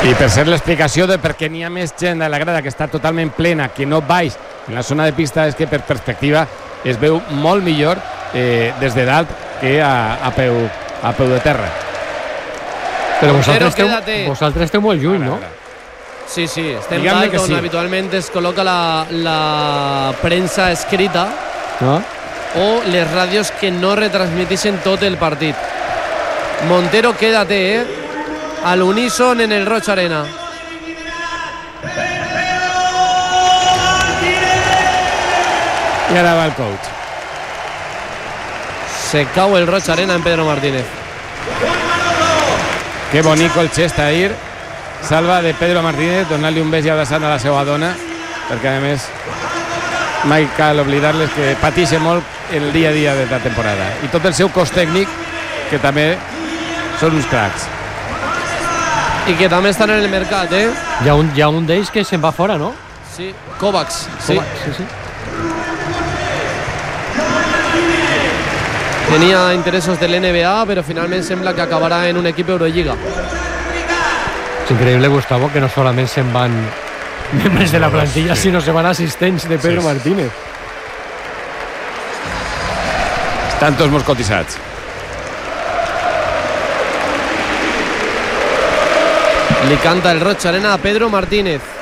I per ser l'explicació de per què n'hi ha més gent a la grada que està totalment plena, que no baix en la zona de pista, és que per perspectiva es veu molt millor des de dalt que a peu de terra. Però vosaltres esteu molt lluny, no? Sí, estem dalt on habitualment es col·loca la premsa escrita o les ràdios que no retransmiteixen tot el partit. Montero, quédate, al uníson en el Roig Arena. I ara va el coach. Se cau el Roig Arena en Pedro Martínez. Que bonico el gest ahir. Salva de Pedro Martínez, donant-li un bes i abraçant a la seva dona, perquè a més mai cal oblidar-les que pateixen molt el dia a dia de la temporada. I tot el seu cos tècnic, que també són uns cracs. I que també estan en el mercat, Hi ha un d'ells que se'n va fora, no? Sí, Kovacs. Sí. Tenia interessos de l'NBA, però finalment sembla que acabarà en un equip Eurolliga. És increïble, Gustavo, que no solament se'n van membres de la plantilla, sinó se van assistents de Pedro Martínez. Estan tots molt cotitzats. Li canta el Roig Arena a Pedro Martínez.